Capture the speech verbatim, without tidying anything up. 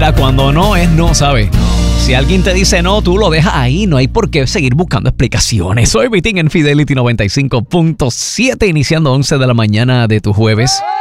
Mira, cuando no es no, ¿sabes? Si alguien te dice no, tú lo dejas ahí. No hay por qué seguir buscando explicaciones. Soy Vitín en Fidelity noventa y cinco punto siete, iniciando once de la mañana de tu jueves.